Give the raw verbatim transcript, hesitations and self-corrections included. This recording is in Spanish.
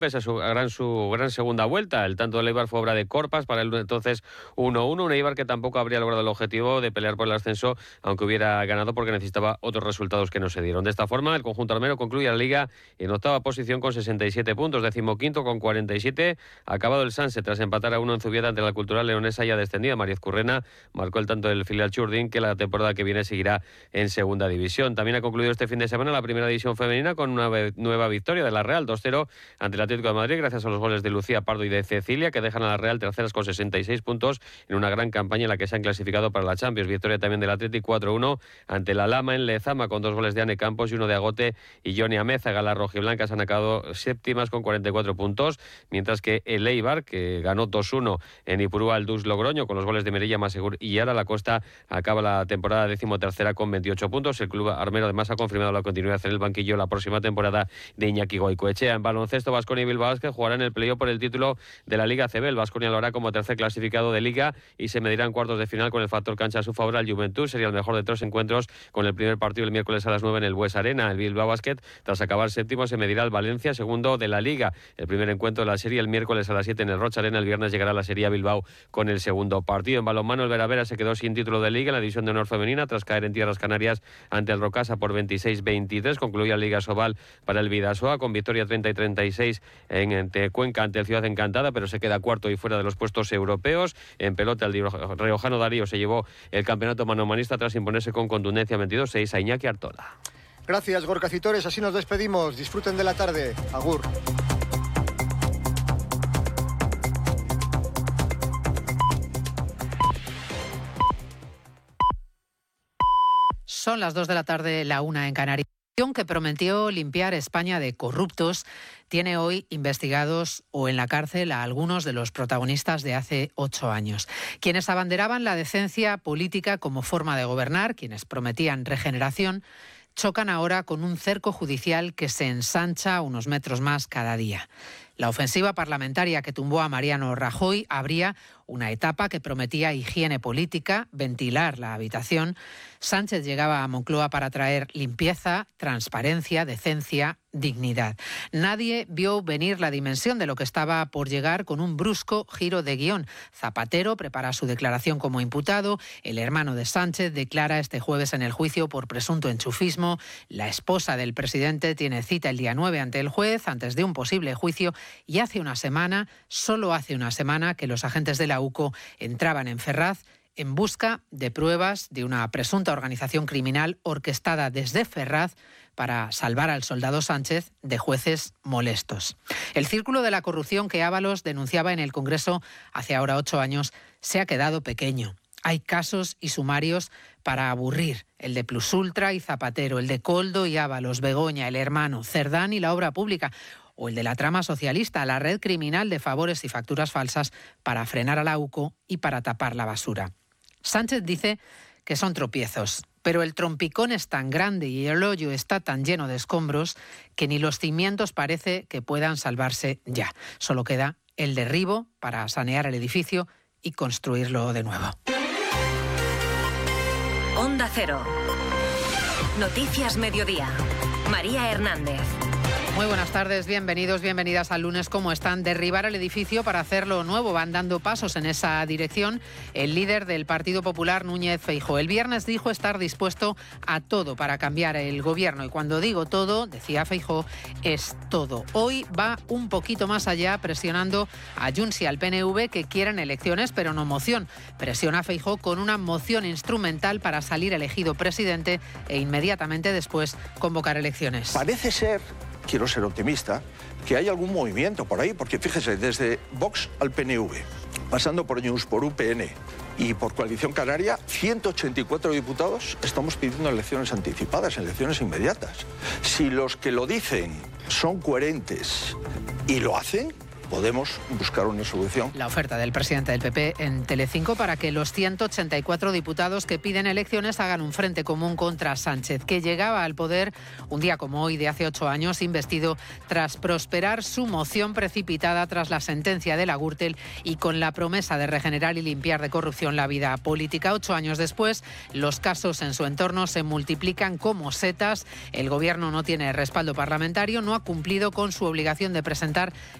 pese a su gran, su gran segunda vuelta. El tanto del Eibar fue obra de Corpas para el entonces uno uno. Un Eibar que tampoco habría logrado el objetivo de pelear por el ascenso, aunque hubiera ganado porque necesitaba otros resultados que no se dieron. De esta forma, el conjunto armero concluye la Liga en octava posición con sesenta y siete puntos, decimoquinto con cuarenta y siete. Acabado el Sanse tras empatar a uno en Zubieta ante la Cultural Leonesa ya descendida. Mariez Currena marcó el tanto del filial Churdín, que la temporada que viene seguirá en segunda división. También ha concluido este fin de semana la primera división femenina con una nueva victoria de la Real, dos cero ante el Atlético de Madrid, gracias a los goles de Lucía Pardo y de Cecilia, que dejan a la Real terceras con sesenta y seis puntos en una gran campaña en la que se han clasificado para la Champions. Victoria también del Atlético cuatro uno ante la Lama en Lezama, con dos goles de Ane Campos y uno de Agote y Johnny Amézaga. Las rojiblancas han acabado séptimas con cuarenta y cuatro puntos, mientras que el Eibar, que ganó dos uno en Ipurúa al Dus Logroño con los goles de Merilla, Masegur y Yara Lacosta, acaba la temporada decimotercera con veintiocho puntos. El club armero además ha confirmado la continuidad en el banquillo la próxima temporada de Iñaki Goicoechea. En baloncesto, Baskonia y Bilbao Basket jugarán el playoff por el título de la Liga A C B. El Baskonia lo hará como tercer clasificado de Liga y se medirá en cuartos de final con el factor cancha a su favor al Juventud. Sería el mejor de tres encuentros, con el primer partido el miércoles a las nueve en el Bues Arena. El Bilbao Basket, tras acabar séptimo, se medirá al Valencia, segundo de la Liga. El primer encuentro de la serie el miércoles a las siete en el Rocha Arena. El viernes llegará la serie a Bilbao con el segundo partido. En balonmano, el Veravera se quedó sin título de Liga en la división de honor femenina tras caer en tierras canarias ante el Rocasa por veintiséis veintitrés. Concluía la Liga Sobal para el Bidasoa con victoria treinta y treinta y seis en Cuenca ante el Ciudad Encantada, pero se queda cuarto y fuera de los puestos europeos. En pelota, el riojano Darío se llevó el campeonato manomanista tras imponerse con contundencia veintidós seis a Iñaki Artola. Gracias, Gorka Citores. Así nos despedimos. Disfruten de la tarde. Agur. Son las dos de la tarde, la una en Canarias. Que prometió limpiar España de corruptos tiene hoy investigados o en la cárcel a algunos de los protagonistas de hace ocho años. Quienes abanderaban la decencia política como forma de gobernar, quienes prometían regeneración, chocan ahora con un cerco judicial que se ensancha unos metros más cada día. La ofensiva parlamentaria que tumbó a Mariano Rajoy abría una etapa que prometía higiene política, ventilar la habitación. Sánchez llegaba a Moncloa para traer limpieza, transparencia, decencia, dignidad. Nadie vio venir la dimensión de lo que estaba por llegar con un brusco giro de guión. Zapatero prepara su declaración como imputado, el hermano de Sánchez declara este jueves en el juicio por presunto enchufismo, la esposa del presidente tiene cita el día nueve ante el juez antes de un posible juicio y hace una semana, solo hace una semana, que los agentes de la U C O entraban en Ferraz en busca de pruebas de una presunta organización criminal orquestada desde Ferraz para salvar al soldado Sánchez de jueces molestos. El círculo de la corrupción que Ábalos denunciaba en el Congreso hace ahora ocho años se ha quedado pequeño. Hay casos y sumarios para aburrir. El de Plusultra y Zapatero, el de Coldo y Ábalos, Begoña, el hermano, Cerdán y la obra pública, o el de la trama socialista, la red criminal de favores y facturas falsas para frenar a la U C O y para tapar la basura. Sánchez dice que son tropiezos, pero el trompicón es tan grande y el hoyo está tan lleno de escombros que ni los cimientos parece que puedan salvarse ya. Solo queda el derribo para sanear el edificio y construirlo de nuevo. Onda Cero. Noticias Mediodía. María Hernández. Muy buenas tardes, bienvenidos, bienvenidas al lunes. ¿Cómo están? Derribar el edificio para hacerlo nuevo. Van dando pasos en esa dirección el líder del Partido Popular, Núñez Feijóo. El viernes dijo estar dispuesto a todo para cambiar el gobierno. Y cuando digo todo, decía Feijóo, es todo. Hoy va un poquito más allá, presionando a Junts y al P N V que quieren elecciones, pero no moción. Presiona a Feijóo con una moción instrumental para salir elegido presidente e inmediatamente después convocar elecciones. Parece ser... Quiero ser optimista, que hay algún movimiento por ahí, porque fíjese, desde Vox al P N V, pasando por Junts, por U P N y por Coalición Canaria, ciento ochenta y cuatro diputados estamos pidiendo elecciones anticipadas, elecciones inmediatas. Si los que lo dicen son coherentes y lo hacen, podemos buscar una solución. La oferta del presidente del P P en Telecinco para que los ciento ochenta y cuatro diputados que piden elecciones hagan un frente común contra Sánchez, que llegaba al poder un día como hoy de hace ocho años, investido tras prosperar su moción precipitada tras la sentencia de la Gürtel y con la promesa de regenerar y limpiar de corrupción la vida política. Ocho años después, los casos en su entorno se multiplican como setas. El gobierno no tiene respaldo parlamentario, no ha cumplido con su obligación de presentar